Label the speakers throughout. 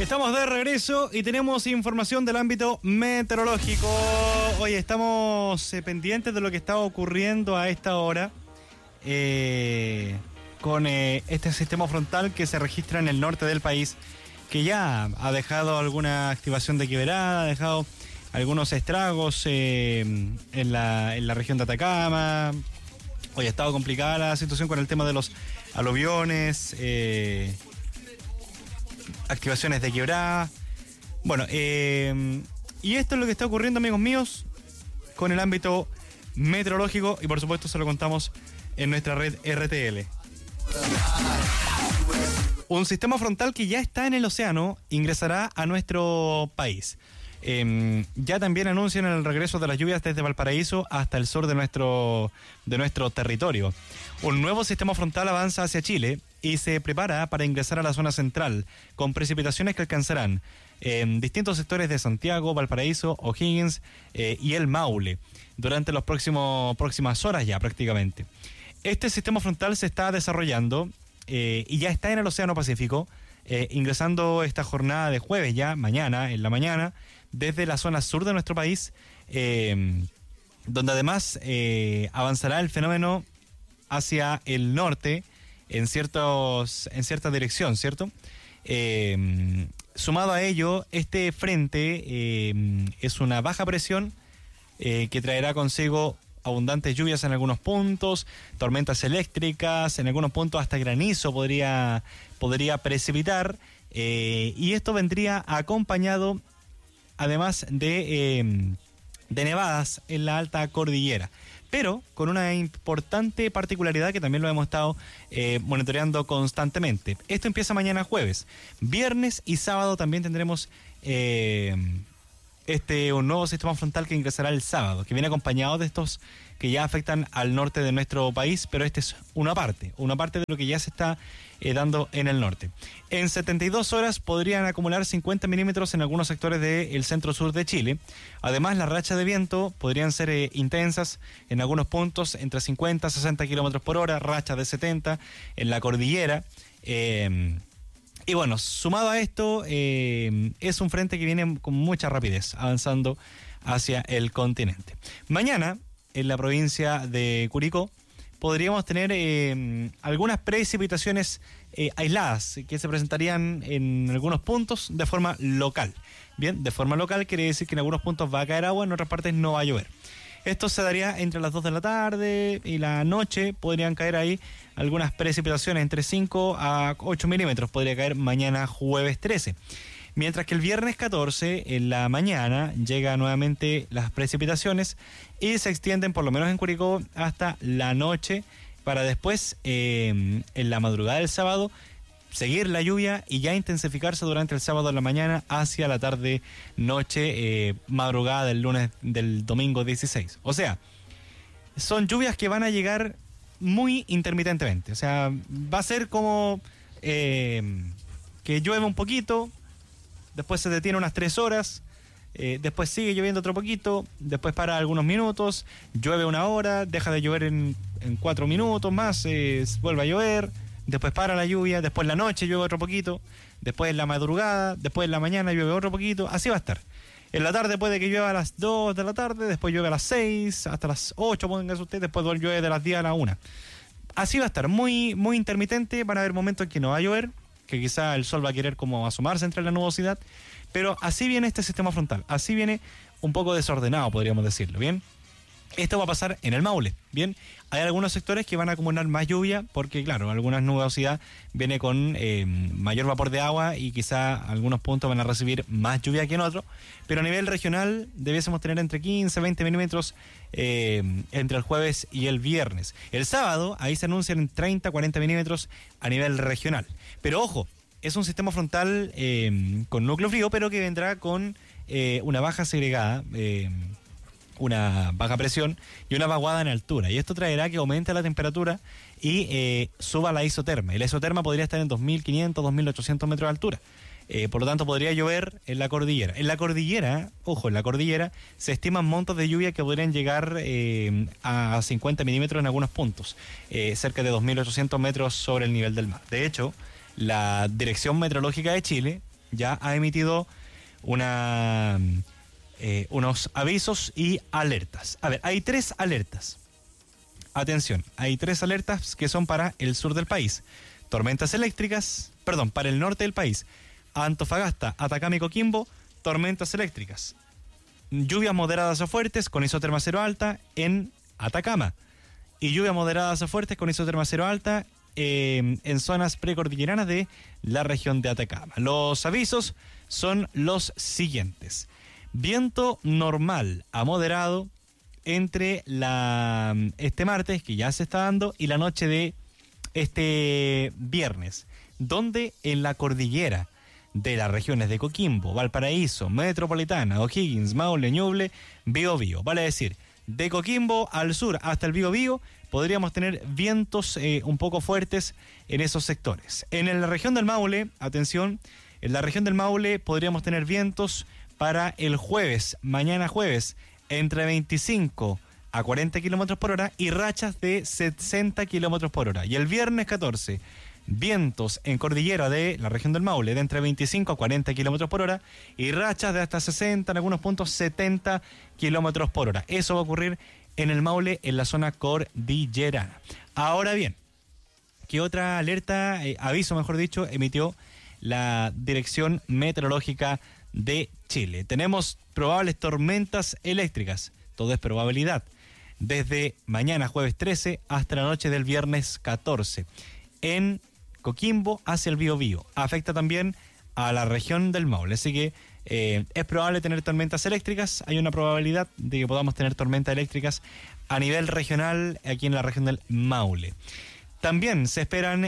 Speaker 1: Estamos de regreso y tenemos información del ámbito meteorológico. Hoy estamos pendientes de lo que está ocurriendo a esta hora con este sistema frontal que se registra en el norte del país, que ya ha dejado alguna activación de quebrada, ha dejado algunos estragos en la región de Atacama. Hoy ha estado complicada la situación con el tema de los aluviones, activaciones de quebrada. Bueno, y esto es lo que está ocurriendo, amigos míos, con el ámbito meteorológico, y por supuesto se lo contamos en nuestra red RTL. Un sistema frontal que ya está en el océano ingresará a nuestro país. Ya también anuncian el regreso de las lluvias desde Valparaíso hasta el sur de nuestro territorio. Un nuevo sistema frontal avanza hacia Chile y se prepara para ingresar a la zona central, con precipitaciones que alcanzarán en distintos sectores de Santiago, Valparaíso, O'Higgins y el Maule durante las próximas horas ya prácticamente. Este sistema frontal se está desarrollando y ya está en el Océano Pacífico, ingresando esta jornada de jueves, ya mañana, en la mañana, desde la zona sur de nuestro país, donde además avanzará el fenómeno hacia el norte en cierta dirección, ¿cierto? Sumado a ello, este frente es una baja presión que traerá consigo abundantes lluvias en algunos puntos, tormentas eléctricas, en algunos puntos hasta granizo podría precipitar, y esto vendría acompañado además de nevadas en la alta cordillera, pero con una importante particularidad que también lo hemos estado monitoreando constantemente. Esto empieza mañana jueves. Viernes y sábado también tendremos un nuevo sistema frontal que ingresará el sábado, que viene acompañado de estos que ya afectan al norte de nuestro país, pero este es una parte de lo que ya se está dando en el norte. En 72 horas podrían acumular 50 milímetros en algunos sectores del centro-sur de Chile. Además, las rachas de viento podrían ser intensas en algunos puntos, entre 50 y 60 kilómetros por hora, rachas de 70 en la cordillera. Y bueno, sumado a esto, es un frente que viene con mucha rapidez, avanzando hacia el continente. Mañana, en la provincia de Curicó, podríamos tener algunas precipitaciones aisladas que se presentarían en algunos puntos de forma local. Bien, de forma local quiere decir que en algunos puntos va a caer agua, en otras partes no va a llover. Esto se daría entre las 2 de la tarde y la noche. Podrían caer ahí algunas precipitaciones entre 5 a 8 milímetros. Podría caer mañana jueves 13. Mientras que el viernes 14, en la mañana, llegan nuevamente las precipitaciones y se extienden, por lo menos en Curicó, hasta la noche, para después, en la madrugada del sábado, seguir la lluvia y ya intensificarse durante el sábado en la mañana hacia la tarde, noche, madrugada del domingo 16. O sea, son lluvias que van a llegar muy intermitentemente. O sea, va a ser como que llueve un poquito, después se detiene unas 3 horas, después sigue lloviendo otro poquito, después para algunos minutos, llueve 1 hora, deja de llover en 4 minutos más, vuelve a llover, después para la lluvia, después en la noche llueve otro poquito, después en la madrugada, después en la mañana llueve otro poquito, así va a estar. En la tarde puede que llueva a las 2 de la tarde, después llueve a las 6, hasta las 8, póngase usted, después llueve de las 10 a la 1. Así va a estar, muy, muy intermitente. Van a haber momentos en que no va a llover, que quizá el sol va a querer como asomarse entre la nubosidad, pero así viene este sistema frontal, así viene un poco desordenado, podríamos decirlo, ¿bien? Esto va a pasar en el Maule, ¿bien? Hay algunos sectores que van a acumular más lluvia porque, claro, algunas nubosidad viene con mayor vapor de agua y quizá algunos puntos van a recibir más lluvia que en otros, pero a nivel regional debiésemos tener entre 15 y 20 milímetros entre el jueves y el viernes. El sábado, ahí se anuncian 30 a 40 milímetros a nivel regional. Pero ojo, es un sistema frontal con núcleo frío, pero que vendrá con una baja segregada, una baja presión y una vaguada en altura, y esto traerá que aumente la temperatura y suba la isoterma, y la isoterma podría estar en 2.500, 2.800 metros de altura. Por lo tanto podría llover en la cordillera. En la cordillera, ojo, en la cordillera se estiman montos de lluvia que podrían llegar a 50 milímetros en algunos puntos, cerca de 2.800 metros sobre el nivel del mar. De hecho, la Dirección Meteorológica de Chile ya ha emitido unos avisos y alertas. A ver, hay 3 alertas. Atención, hay 3 alertas que son para el sur del país. Tormentas eléctricas, para el norte del país. Antofagasta, Atacama y Coquimbo, tormentas eléctricas. Lluvias moderadas a fuertes con isoterma cero alta en Atacama. Y lluvias moderadas a fuertes con isoterma cero alta en zonas precordilleranas de la región de Atacama. Los avisos son los siguientes. Viento normal a moderado entre este martes, que ya se está dando, y la noche de este viernes, donde en la cordillera de las regiones de Coquimbo, Valparaíso, Metropolitana, O'Higgins, Maule, Ñuble, Biobío, vale decir, de Coquimbo al sur hasta el Biobío, podríamos tener vientos un poco fuertes en esos sectores. En la región del Maule, atención, en la región del Maule podríamos tener vientos para el jueves, mañana jueves, entre 25 a 40 kilómetros por hora y rachas de 60 kilómetros por hora. Y el viernes 14, vientos en cordillera de la región del Maule de entre 25 a 40 kilómetros por hora y rachas de hasta 60, en algunos puntos 70 kilómetros por hora. Eso va a ocurrir en el Maule, en la zona cordillerana. Ahora bien, ¿qué otra alerta, aviso mejor dicho, emitió la Dirección Meteorológica de Chile? Tenemos probables tormentas eléctricas, todo es probabilidad, desde mañana jueves 13 hasta la noche del viernes 14. En Coquimbo hacia el Biobío. Afecta también a la región del Maule, así que es probable tener tormentas eléctricas. Hay una probabilidad de que podamos tener tormentas eléctricas a nivel regional aquí en la región del Maule. También se esperan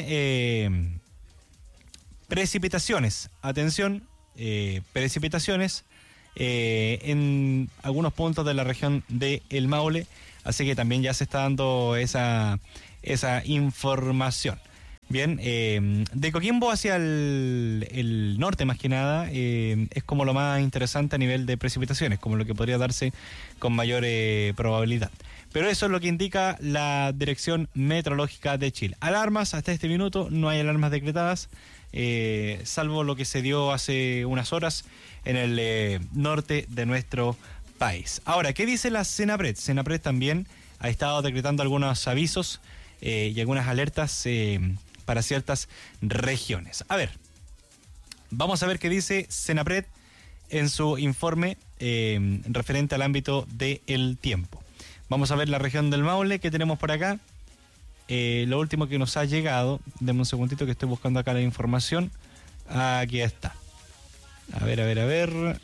Speaker 1: precipitaciones. Atención, precipitaciones en algunos puntos de la región del Maule, así que también ya se está dando esa información. Bien, de Coquimbo hacia el norte más que nada es como lo más interesante a nivel de precipitaciones, como lo que podría darse con mayor probabilidad. Pero eso es lo que indica la Dirección Meteorológica de Chile. Alarmas, hasta este minuto no hay alarmas decretadas, salvo lo que se dio hace unas horas en el norte de nuestro país. Ahora, ¿qué dice la Senapred? Senapred también ha estado decretando algunos avisos y algunas alertas para ciertas regiones. A ver, vamos a ver qué dice Senapred en su informe referente al ámbito del tiempo. Vamos a ver la región del Maule que tenemos por acá. Lo último que nos ha llegado, denme un segundito que estoy buscando acá la información. Aquí está. A ver.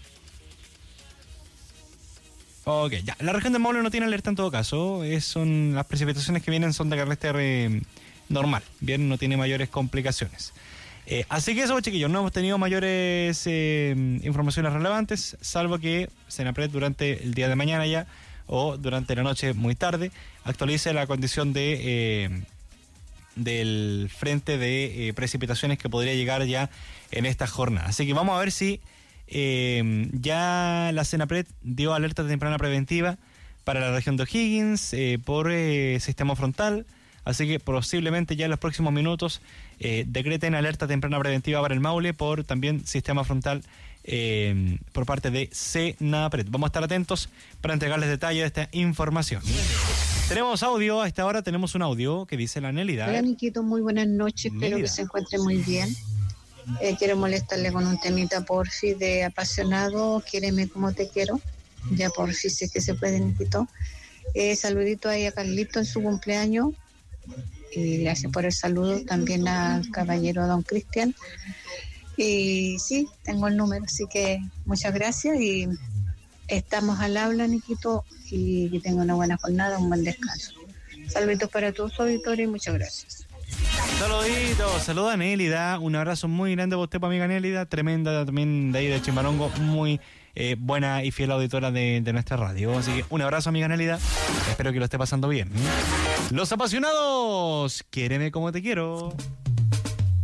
Speaker 1: Ok, ya. La región del Maule no tiene alerta en todo caso. Son las precipitaciones que vienen son de carácter normal. Bien, no tiene mayores complicaciones. Así que eso, chiquillos, no hemos tenido mayores informaciones relevantes, salvo que Senapred durante el día de mañana ya, o durante la noche muy tarde, actualice la condición del frente de precipitaciones que podría llegar ya en esta jornada. Así que vamos a ver si ya la Senapred dio alerta temprana preventiva para la región de O'Higgins por sistema frontal. Así que posiblemente ya en los próximos minutos decreten alerta temprana preventiva para el Maule por también sistema frontal por parte de Senapred. Vamos a estar atentos para entregarles detalles de esta información. Tenemos audio, a esta hora tenemos un audio que dice la Nélida.
Speaker 2: Hola, Niquito, muy buenas noches, espero que se encuentre muy bien. Quiero molestarle con un temita porfi de apasionado, quiéreme como te quiero. Ya porfi, sé que se puede, Niquito. Saludito ahí a Carlito en su cumpleaños. Y gracias por el saludo también al caballero don Cristian. Y sí, tengo el número, así que muchas gracias y estamos al habla, Niquito, y que tenga una buena jornada, un buen descanso. Saluditos para todos su auditorio y muchas gracias.
Speaker 1: Saluditos, saluda a Nélida, un abrazo muy grande para usted, para amiga Nélida, tremenda también de ahí de Chimbarongo, muy buena y fiel auditora de nuestra radio. Así que un abrazo, amiga Nélida, espero que lo esté pasando bien. Los apasionados, quiéreme como te quiero.